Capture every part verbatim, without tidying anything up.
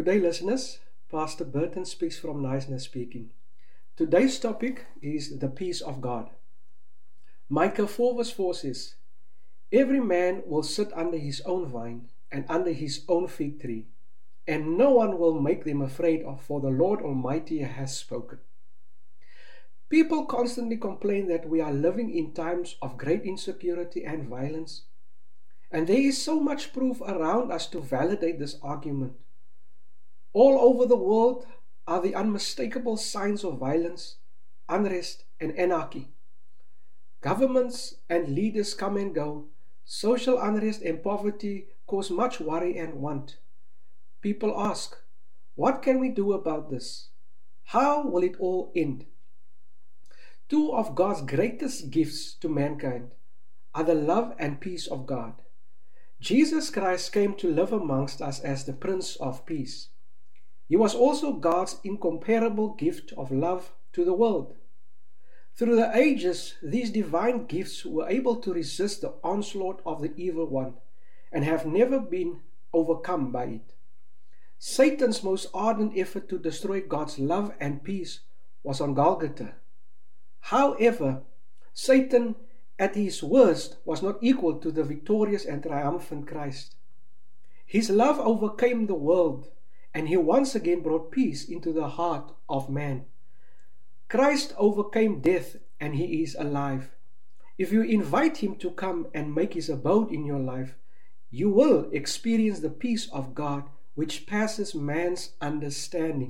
Good day, listeners. Pastor Burton speaks from Niceness speaking. Today's topic is the peace of God. Micah four verse four says, "Every man will sit under his own vine and under his own fig tree, and no one will make them afraid of, for the Lord Almighty has spoken." People constantly complain that we are living in times of great insecurity and violence, and there is so much proof around us to validate this argument. All over the world are the unmistakable signs of violence, unrest, and anarchy. Governments and leaders come and go. Social unrest and poverty cause much worry and want. People ask, what can we do about this? How will it all end? Two of God's greatest gifts to mankind are the love and peace of God. Jesus Christ came to live amongst us as the Prince of Peace. He was also God's incomparable gift of love to the world. Through the ages, these divine gifts were able to resist the onslaught of the evil one and have never been overcome by it. Satan's most ardent effort to destroy God's love and peace was on Golgotha. However, Satan at his worst was not equal to the victorious and triumphant Christ. His love overcame the world, and he once again brought peace into the heart of man. Christ overcame death, and he is alive. If you invite him to come and make his abode in your life, you will experience the peace of God which passes man's understanding.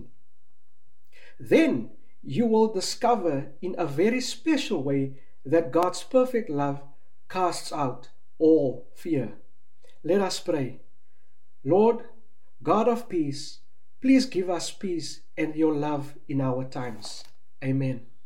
Then you will discover in a very special way that God's perfect love casts out all fear. Let us pray. Lord, God of peace, please give us peace and your love in our times. Amen.